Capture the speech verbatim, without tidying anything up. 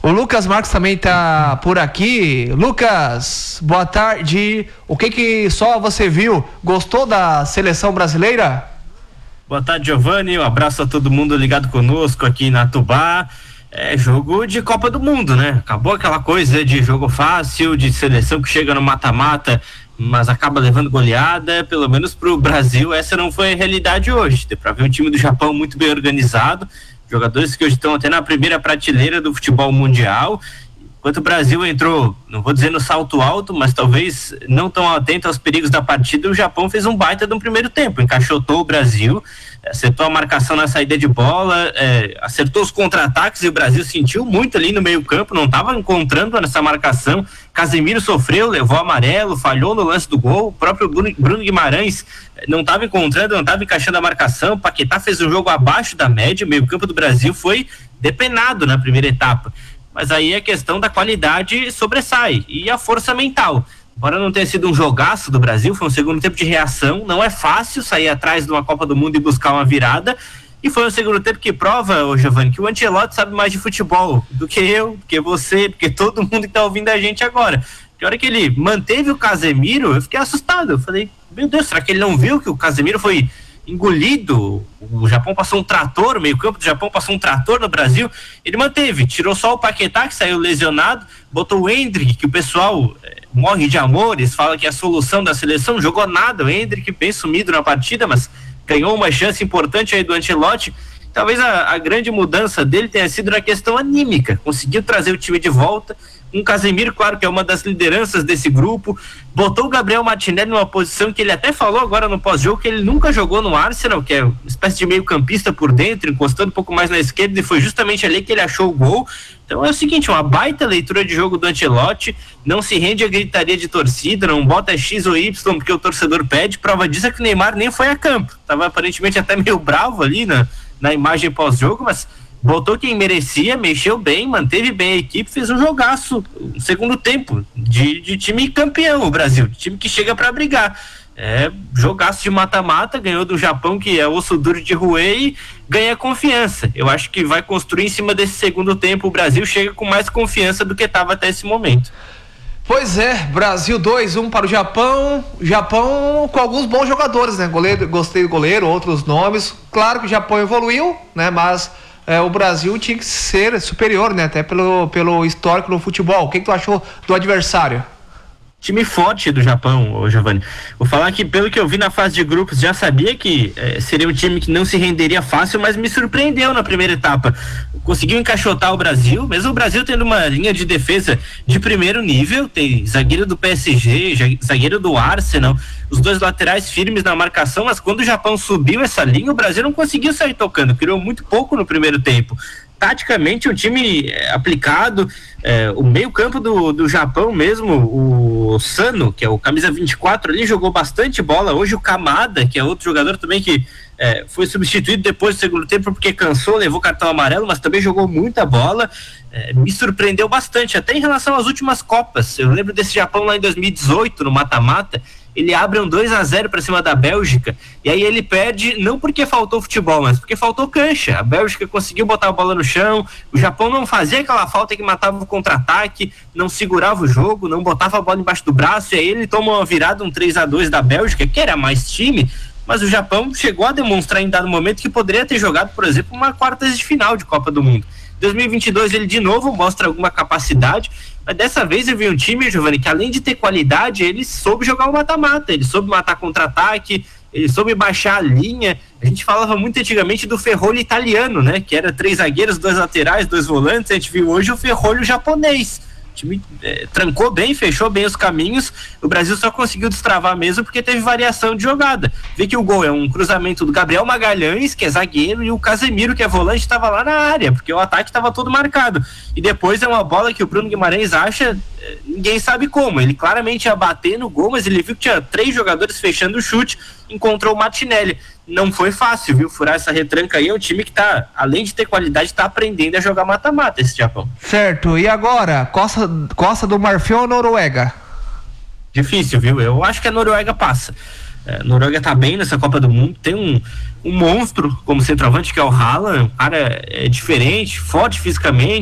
O Lucas Marcos também tá por aqui. Lucas, boa tarde. O que que só você viu? Gostou da seleção brasileira? Boa tarde, Giovanni. Um abraço a todo mundo ligado conosco aqui na Tubá. É jogo de Copa do Mundo, né? Acabou aquela coisa de jogo fácil, de seleção que chega no mata-mata, mas acaba levando goleada. Pelo menos pro Brasil essa não foi a realidade hoje. Deu pra ver um time do Japão muito bem organizado, jogadores que hoje estão até na primeira prateleira do futebol mundial. Enquanto o Brasil entrou, não vou dizer no salto alto, mas talvez não tão atento aos perigos da partida, o Japão fez um baita de um primeiro tempo, encaixotou o Brasil, acertou a marcação na saída de bola, é, acertou os contra-ataques, e o Brasil sentiu muito ali no meio campo, não estava encontrando nessa marcação. Casemiro sofreu, levou amarelo, falhou no lance do gol. O próprio Bruno Guimarães não estava encontrando, não estava encaixando a marcação. Paquetá fez um jogo abaixo da média. O meio campo do Brasil foi depenado na primeira etapa, mas aí a questão da qualidade sobressai, e a força mental. Embora não tenha sido um jogaço do Brasil, foi um segundo tempo de reação. Não é fácil sair atrás de uma Copa do Mundo e buscar uma virada, e foi um segundo tempo que prova, ô Giovanni, que o Ancelotti sabe mais de futebol do que eu, do que você, do que todo mundo que tá ouvindo a gente agora. Que a hora que ele manteve o Casemiro, eu fiquei assustado. Eu falei, meu Deus, será que ele não viu que o Casemiro foi engolido? O Japão passou um trator, o meio campo do Japão passou um trator no Brasil. Ele manteve, tirou só o Paquetá, que saiu lesionado, botou o Endrick, que o pessoal é, morre de amores, fala que é a solução da seleção. Jogou nada, o Endrick bem sumido na partida, mas ganhou uma chance importante aí do Ancelotti. Talvez a, a grande mudança dele tenha sido na questão anímica, conseguiu trazer o time de volta. Um Casemiro, claro, que é uma das lideranças desse grupo, botou o Gabriel Martinelli numa posição que ele até falou agora no pós-jogo que ele nunca jogou no Arsenal, que é uma espécie de meio campista por dentro, encostando um pouco mais na esquerda, e foi justamente ali que ele achou o gol. Então é o seguinte, uma baita leitura de jogo do Ancelotti, não se rende a gritaria de torcida, não bota X ou Y porque o torcedor pede. Prova disso é que o Neymar nem foi a campo, estava aparentemente até meio bravo ali na, na imagem pós-jogo, mas botou quem merecia, mexeu bem, manteve bem a equipe, fez um jogaço, um segundo tempo de, de time campeão, o Brasil, de time que chega para brigar. É, jogaço de mata-mata, ganhou do Japão, que é osso duro de roer, e ganha confiança. Eu acho que vai construir em cima desse segundo tempo. O Brasil chega com mais confiança do que estava até esse momento. Pois é, Brasil dois, um para o Japão. Japão com alguns bons jogadores, né? Goleiro, gostei do goleiro, outros nomes. Claro que o Japão evoluiu, né? Mas É, o Brasil tinha que ser superior, né? Até pelo, pelo histórico no futebol. O que, que tu achou do adversário? Time forte do Japão, ô Giovanni. Vou falar que, pelo que eu vi na fase de grupos, já sabia que eh, seria um time que não se renderia fácil, mas me surpreendeu na primeira etapa. Conseguiu encaixotar o Brasil, mesmo o Brasil tendo uma linha de defesa de primeiro nível. Tem zagueiro do P S G, zagueiro do Arsenal, os dois laterais firmes na marcação, mas quando o Japão subiu essa linha, o Brasil não conseguiu sair tocando, criou muito pouco no primeiro tempo. Taticamente, um time é, aplicado, é, o meio campo do, do Japão mesmo, o Sano, que é o camisa vinte e quatro ali, jogou bastante bola. Hoje o Kamada, que é outro jogador também que é, foi substituído depois do segundo tempo porque cansou, levou cartão amarelo, mas também jogou muita bola. É, me surpreendeu bastante, até em relação às últimas Copas. Eu lembro desse Japão lá em dois mil e dezoito, no mata-mata. Ele abre um dois a zero para cima da Bélgica, e aí ele perde não porque faltou futebol, mas porque faltou cancha. A Bélgica conseguiu botar a bola no chão, o Japão não fazia aquela falta que matava o contra-ataque, não segurava o jogo, não botava a bola embaixo do braço, e aí ele toma uma virada, um três a dois da Bélgica, que era mais time, mas o Japão chegou a demonstrar em dado momento que poderia ter jogado, por exemplo, uma quartas de final de Copa do Mundo. dois mil e vinte e dois ele de novo mostra alguma capacidade, mas dessa vez eu vi um time, Giovanni, que além de ter qualidade, ele soube jogar o mata-mata, ele soube matar contra-ataque, ele soube baixar a linha. A gente falava muito antigamente do ferrolho italiano, né, que era três zagueiros, dois laterais, dois volantes. A gente viu hoje o ferrolho japonês. O time é, trancou bem, fechou bem os caminhos. O Brasil só conseguiu destravar mesmo porque teve variação de jogada. Vê que o gol é um cruzamento do Gabriel Magalhães, que é zagueiro, e o Casemiro, que é volante, estava lá na área, porque o ataque estava todo marcado. E depois é uma bola que o Bruno Guimarães acha, ninguém sabe como. Ele claramente ia bater no gol, mas ele viu que tinha três jogadores fechando o chute, encontrou o Martinelli. Não foi fácil, viu? Furar essa retranca aí. É um time que tá, além de ter qualidade, tá aprendendo a jogar mata-mata, esse Japão. Certo, e agora? Costa, Costa do Marfim ou Noruega? Difícil, viu? Eu acho que a Noruega passa. É, a Noruega tá bem nessa Copa do Mundo, tem um, um monstro como centroavante, que é o Haaland. O cara é diferente, forte fisicamente,